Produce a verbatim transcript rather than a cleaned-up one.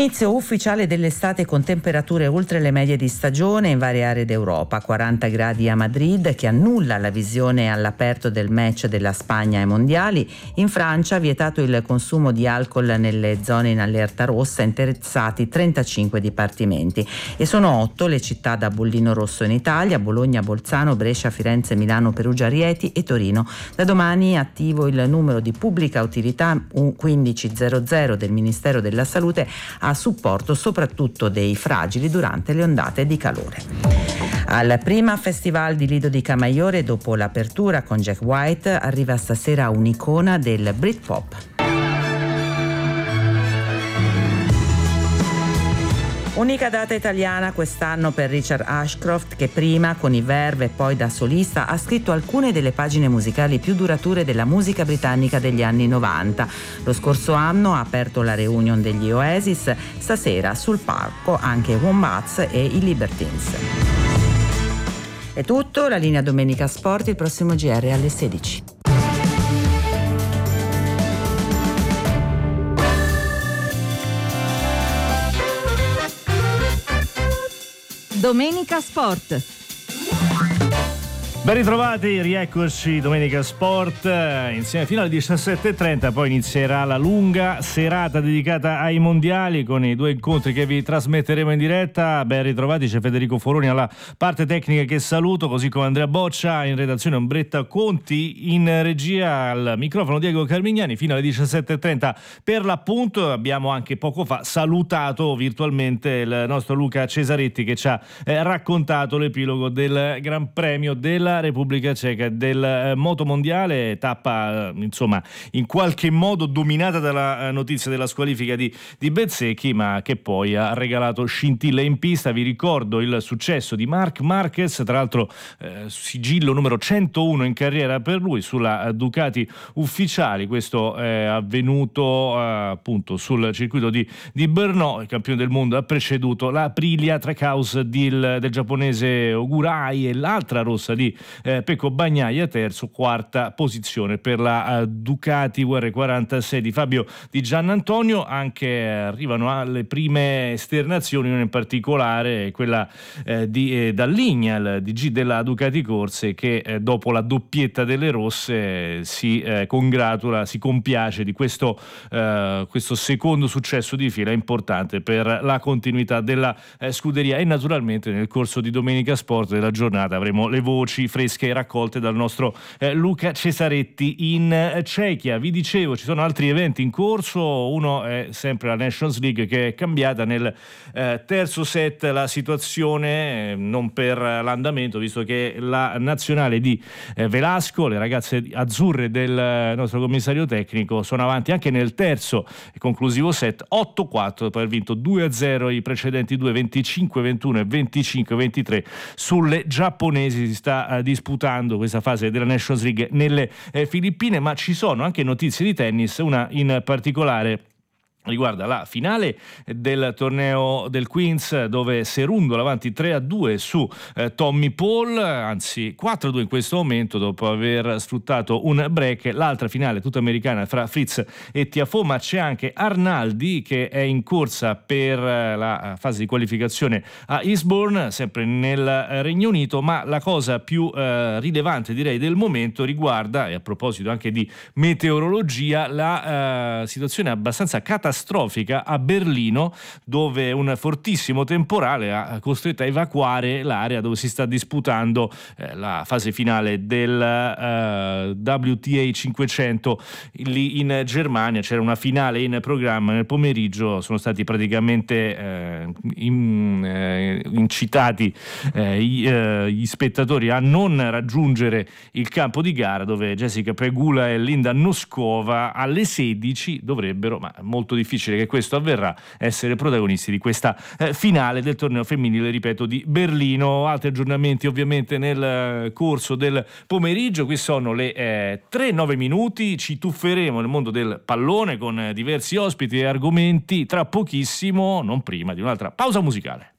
Inizio ufficiale dell'estate con temperature oltre le medie di stagione in varie aree d'Europa, quaranta gradi a Madrid che annulla la visione all'aperto del match della Spagna ai mondiali. In Francia vietato il consumo di alcol nelle zone in allerta rossa, interessati trentacinque dipartimenti e sono otto le città da bollino rosso in Italia: Bologna, Bolzano, Brescia, Firenze, Milano, Perugia, Rieti e Torino. Da domani attivo il numero di pubblica utilità quindicicento del Ministero della Salute a supporto soprattutto dei fragili durante le ondate di calore. Al prima Festival di Lido di Camaiore, dopo l'apertura con Jack White, arriva stasera un'icona del Britpop. Unica data italiana quest'anno per Richard Ashcroft, che prima con i Verve e poi da solista ha scritto alcune delle pagine musicali più durature della musica britannica degli anni novanta. Lo scorso anno ha aperto la reunion degli Oasis, stasera sul palco anche Wombats e i Libertines. È tutto, la linea Domenica Sport, il prossimo G R alle sedici. Domenica Sport. Ben ritrovati, rieccoci, Domenica Sport, insieme fino alle diciassette e trenta, poi inizierà la lunga serata dedicata ai mondiali con i due incontri che vi trasmetteremo in diretta. Ben ritrovati, c'è Federico Foroni alla parte tecnica che saluto, così come Andrea Boccia, in redazione Ombretta Conti, in regia al microfono Diego Carmignani fino alle diciassette e trenta. Per l'appunto abbiamo anche poco fa salutato virtualmente il nostro Luca Cesaretti che ci ha eh, raccontato l'epilogo del Gran Premio della Repubblica Ceca del eh, moto mondiale, tappa eh, insomma in qualche modo dominata dalla eh, notizia della squalifica di, di Bezzecchi, ma che poi ha regalato scintille in pista. Vi ricordo il successo di Marc Marquez, tra l'altro eh, sigillo numero centouno in carriera per lui sulla Ducati ufficiali. Questo è avvenuto eh, appunto sul circuito di, di Brno. Il campione del mondo ha preceduto la Aprilia Trackhouse del, del giapponese Ogurai e l'altra rossa di Eh, Pecco Bagnaia, terzo, quarta posizione per la uh, Ducati U R quarantasei di Fabio Di Giannantonio. Anche eh, arrivano alle prime esternazioni, una in particolare quella eh, di eh, Dalligna, il D G della Ducati Corse, che eh, dopo la doppietta delle rosse eh, si eh, congratula, si compiace di questo, eh, questo secondo successo di fila importante per la continuità della eh, scuderia. E naturalmente nel corso di Domenica Sport della giornata avremo le voci fresche raccolte dal nostro eh, Luca Cesaretti in eh, Cechia. Vi dicevo, ci sono altri eventi in corso, uno è sempre la Nations League, che è cambiata nel eh, terzo set la situazione, eh, non per l'andamento, visto che la nazionale di eh, Velasco, le ragazze azzurre del eh, nostro commissario tecnico, sono avanti anche nel terzo e conclusivo set otto quattro, dopo aver vinto due a zero i precedenti due, venticinque ventuno e venticinque ventitré sulle giapponesi. Si sta disputando questa fase della Nations League nelle eh, Filippine, ma ci sono anche notizie di tennis, una in particolare riguarda la finale del torneo del Queens, dove Serundolo avanti tre a due su eh, Tommy Paul, anzi quattro a due in questo momento dopo aver sfruttato un break. L'altra finale tutta americana fra Fritz e Tiafoe, ma c'è anche Arnaldi che è in corsa per eh, la fase di qualificazione a Eastbourne, sempre nel Regno Unito. Ma la cosa più eh, rilevante direi del momento riguarda, e a proposito anche di meteorologia, la eh, situazione abbastanza catastrofica catastrofica a Berlino, dove un fortissimo temporale ha costretto a evacuare l'area dove si sta disputando eh, la fase finale del eh, W T A cinquecento lì in Germania. C'era una finale in programma nel pomeriggio, sono stati praticamente eh, in, eh, incitati eh, gli, eh, gli spettatori a non raggiungere il campo di gara, dove Jessica Pegula e Linda Noskova alle sedici dovrebbero, ma molto difficile che questo avverrà, essere protagonisti di questa eh, finale del torneo femminile, ripeto, di Berlino. Altri aggiornamenti ovviamente nel eh, corso del pomeriggio. Qui sono le eh, tre e nove minuti, ci tufferemo nel mondo del pallone con eh, diversi ospiti e argomenti tra pochissimo, non prima di un'altra pausa musicale.